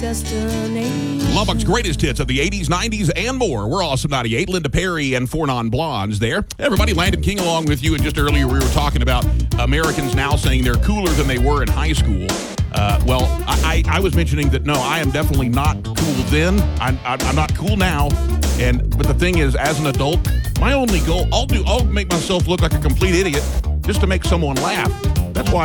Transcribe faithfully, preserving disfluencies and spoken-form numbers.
destination. Lubbock's greatest hits of the eighties, nineties, and more. We're Awesome ninety-eight. Linda Perry and Four Non-Blondes there. Everybody, Landon King along with you. And just earlier we were talking about Americans now saying they're cooler than they were in high school. Uh, well, I, I, I was mentioning that, no, I am definitely not cool then. I'm, I'm, I'm not cool now. And But the thing is, as an adult, my only goal, I'll do, I'll make myself look like a complete idiot just to make someone laugh. That's why